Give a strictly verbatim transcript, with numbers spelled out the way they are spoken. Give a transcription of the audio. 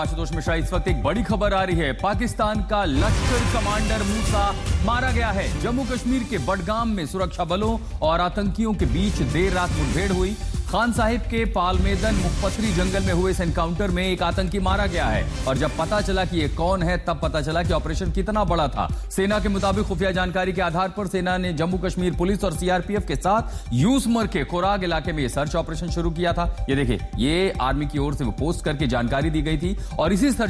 आशुतोष मिश्रा, इस वक्त एक बड़ी खबर आ रही है। पाकिस्तान का लश्कर कमांडर मूसा मारा गया है। जम्मू कश्मीर के बडगाम में सुरक्षा बलों और आतंकियों के बीच देर रात मुठभेड़ हुई। खान साहिब के पालमेदन मुखपथरी जंगल में हुए इस एनकाउंटर में एक आतंकी मारा गया है और जब पता चला कि ये कौन है तब पता चला कि ऑपरेशन कितना बड़ा था। सेना के मुताबिक खुफिया जानकारी के आधार पर सेना ने जम्मू कश्मीर पुलिस और सीआरपीएफ के साथ यूसमर के कोराग इलाके में सर्च ऑपरेशन शुरू किया था। ये देखिए, ये आर्मी की ओर से वो पोस्ट करके जानकारी दी गई थी और इसी सर्च